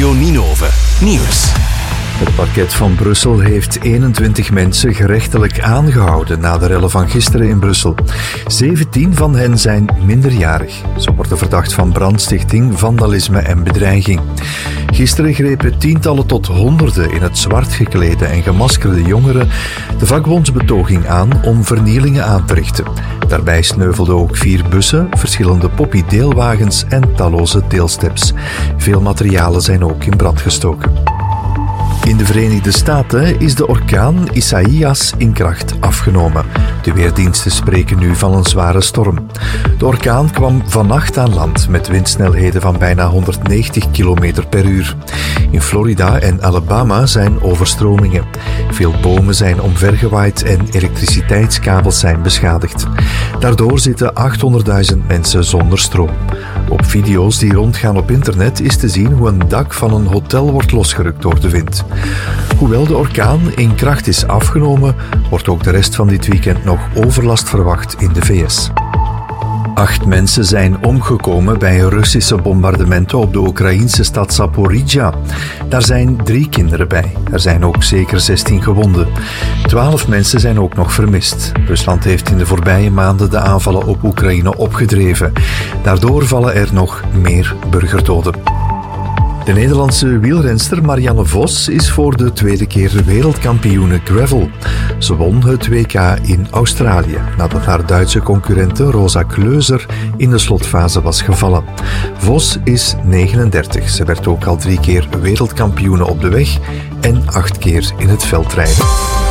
Radio Ninove Nieuws. Het parket van Brussel heeft 21 mensen gerechtelijk aangehouden na de rellen van gisteren in Brussel. 17 van hen zijn minderjarig. Ze worden verdacht van brandstichting, vandalisme en bedreiging. Gisteren grepen tientallen tot honderden in het zwart geklede en gemaskerde jongeren de vakbondsbetoging aan om vernielingen aan te richten. Daarbij sneuvelden ook 4 bussen, verschillende poppy-deelwagens en talloze deelsteps. Veel materialen zijn ook in brand gestoken. In de Verenigde Staten is de orkaan Isaias in kracht afgenomen. De weerdiensten spreken nu van een zware storm. De orkaan kwam vannacht aan land met windsnelheden van bijna 190 km per uur. In Florida en Alabama zijn overstromingen. Veel bomen zijn omvergewaaid en elektriciteitskabels zijn beschadigd. Daardoor zitten 800.000 mensen zonder stroom. Op video's die rondgaan op internet is te zien hoe een dak van een hotel wordt losgerukt door de wind. Hoewel de orkaan in kracht is afgenomen, wordt ook de rest van dit weekend nog overlast verwacht in de VS. 8 mensen zijn omgekomen bij Russische bombardementen op de Oekraïense stad Zaporizhzhia. Daar zijn 3 kinderen bij. Er zijn ook zeker 16 gewonden. 12 mensen zijn ook nog vermist. Rusland heeft in de voorbije maanden de aanvallen op Oekraïne opgedreven. Daardoor vallen er nog meer burgerdoden. De Nederlandse wielrenster Marianne Vos is voor de tweede keer wereldkampioene gravel. Ze won het WK in Australië, nadat haar Duitse concurrente Rosa Klöser in de slotfase was gevallen. Vos is 39. Ze werd ook al 3 keer wereldkampioene op de weg en 8 keer in het veldrijden.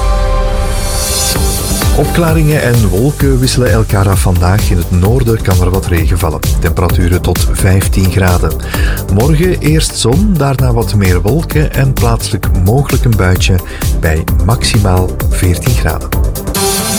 Opklaringen en wolken wisselen elkaar af vandaag. In het noorden kan er wat regen vallen. Temperaturen tot 15 graden. Morgen eerst zon, daarna wat meer wolken en plaatselijk mogelijk een buitje bij maximaal 14 graden.